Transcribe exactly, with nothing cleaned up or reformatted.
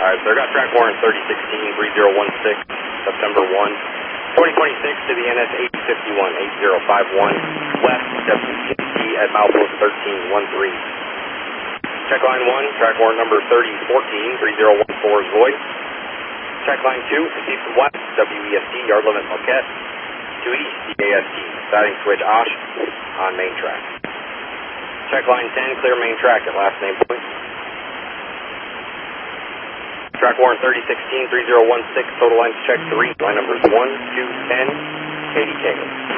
Alright, sir, got track warrant thirty sixteen, three zero one six, September first, twenty twenty-six to the N S eight fifty-one, eight zero five one, west, W E S T at milepost thirteen one three. Check line one, track warrant number thirty fourteen, three zero one four is void. Check line two, proceed from west, W E S T, yard limit Marquette, to east, D A S T, siding switch Osh, on main track. Check line ten, clear main track at last name point. Track warrant thirty sixteen, three zero one six, total lines check three, line numbers one, two, ten, Katie Taylor.